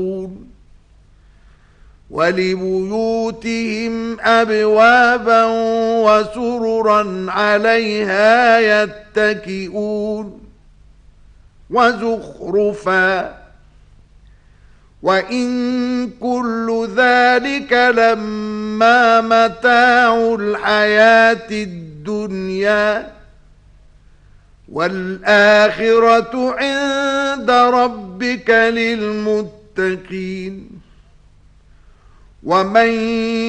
ولبيوتهم أبوابا وسررا عليها يتكئون وزخرفا وإن كل ذلك لما متاع الحياة الدنيا والآخرة عند ربك للمتقين ومن